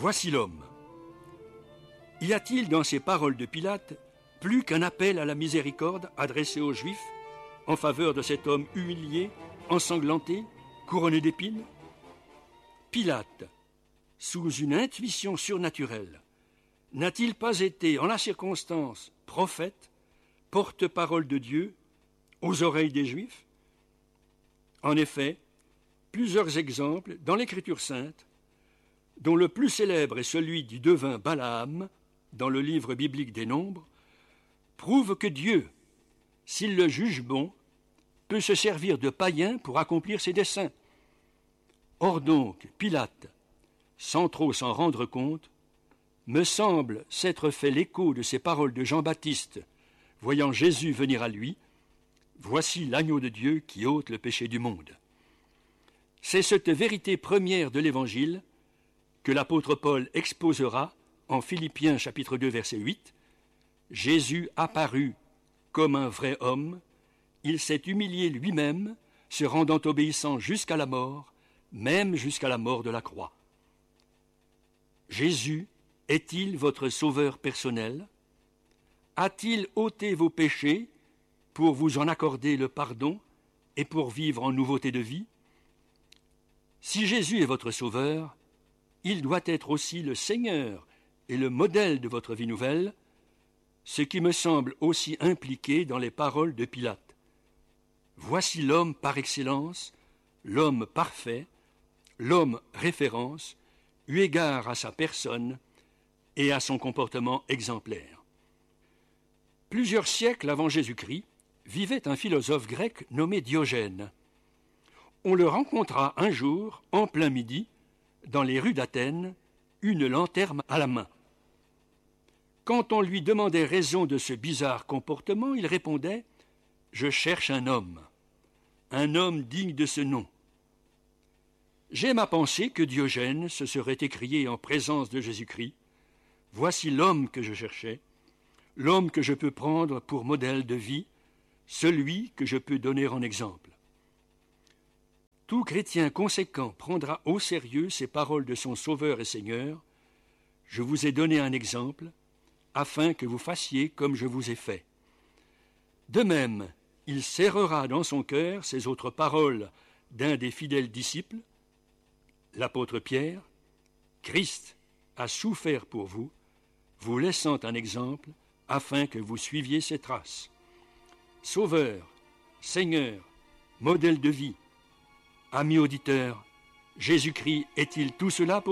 Voici l'homme. Y a-t-il dans ces paroles de Pilate plus qu'un appel à la miséricorde adressé aux Juifs en faveur de cet homme humilié, ensanglanté, couronné d'épines? Pilate, sous une intuition surnaturelle, n'a-t-il pas été, en la circonstance, prophète, porte-parole de Dieu, aux oreilles des Juifs? En effet, plusieurs exemples dans l'Écriture sainte, dont le plus célèbre est celui du devin Balaam, dans le livre biblique des Nombres, prouvent que Dieu, s'il le juge bon, peut se servir de païens pour accomplir ses desseins. Or donc, Pilate, sans trop s'en rendre compte, me semble s'être fait l'écho de ces paroles de Jean-Baptiste, voyant Jésus venir à lui, « Voici l'agneau de Dieu qui ôte le péché du monde ». C'est cette vérité première de l'Évangile que l'apôtre Paul exposera en Philippiens chapitre 2 verset 8. Jésus apparut comme un vrai homme, il s'est humilié lui-même, se rendant obéissant jusqu'à la mort, même jusqu'à la mort de la croix. Jésus est-il votre sauveur personnel? A-t-il ôté vos péchés pour vous en accorder le pardon et pour vivre en nouveauté de vie? Si Jésus est votre sauveur, il doit être aussi le Seigneur et le modèle de votre vie nouvelle, ce qui me semble aussi impliqué dans les paroles de Pilate. Voici l'homme par excellence, l'homme parfait, l'homme référence, eu égard à sa personne et à son comportement exemplaire. Plusieurs siècles avant Jésus-Christ, vivait un philosophe grec nommé Diogène. On le rencontra un jour, en plein midi, dans les rues d'Athènes, une lanterne à la main. Quand on lui demandait raison de ce bizarre comportement, il répondait « Je cherche un homme digne de ce nom ». J'aime à penser que Diogène se serait écrié en présence de Jésus-Christ « Voici l'homme que je cherchais, l'homme que je peux prendre pour modèle de vie, celui que je peux donner en exemple. » Tout chrétien conséquent prendra au sérieux ces paroles de son Sauveur et Seigneur. Je vous ai donné un exemple, afin que vous fassiez comme je vous ai fait. De même, il serrera dans son cœur ces autres paroles d'un des fidèles disciples, l'apôtre Pierre. Christ a souffert pour vous, vous laissant un exemple, afin que vous suiviez ses traces. Sauveur, Seigneur, modèle de vie, amis auditeurs, Jésus-Christ est-il tout cela pour vous ?